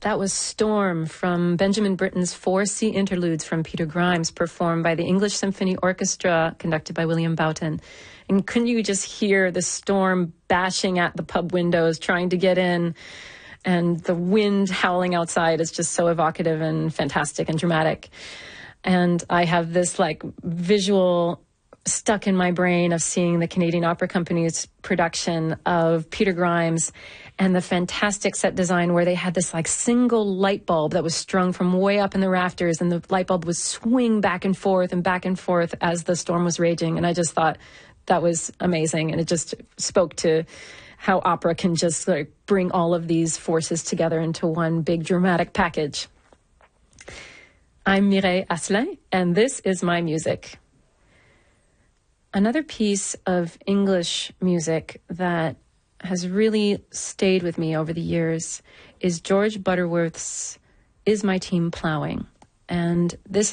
That was Storm from Benjamin Britten's Four Sea Interludes from Peter Grimes, performed by the English Symphony Orchestra, conducted by William Boughton. And couldn't you just hear the storm bashing at the pub windows, trying to get in? And the wind howling outside is just so evocative and fantastic and dramatic. And I have this like visual stuck in my brain of seeing the Canadian Opera Company's production of Peter Grimes and the fantastic set design where they had this like single light bulb that was strung from way up in the rafters, and the light bulb would swing back and forth as the storm was raging. And I just thought that was amazing. And it just spoke to how opera can just like bring all of these forces together into one big dramatic package. I'm Mireille Asselin, and this is my music. Another piece of English music that has really stayed with me over the years is George Butterworth's Is My Team Plowing? And this